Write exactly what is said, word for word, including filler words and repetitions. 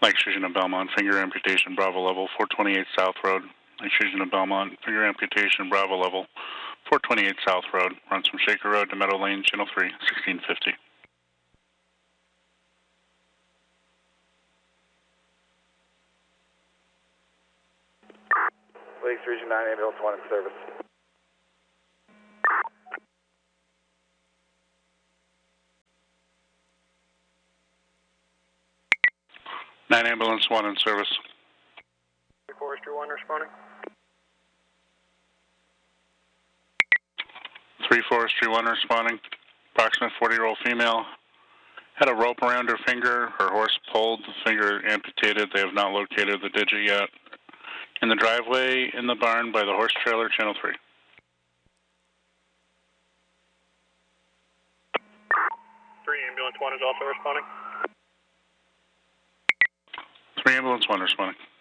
Lake Fusion of Belmont, finger amputation, Bravo level, four twenty-eight South Road. Lake Fusion of Belmont, finger amputation, Bravo level, four twenty-eight South Road. Runs from Shaker Road to Meadow Lane, Channel three, sixteen fifty. Lake Fusion nine, ambulance one in service. nine ambulance one in service. three Forestry one responding. three Forestry one responding. Approximate forty-year-old female. Had a rope around her finger. Her horse pulled, the finger amputated. They have not located the digit yet. In the driveway, in the barn by the horse trailer, Channel three. three ambulance one is also responding. three ambulance one responding.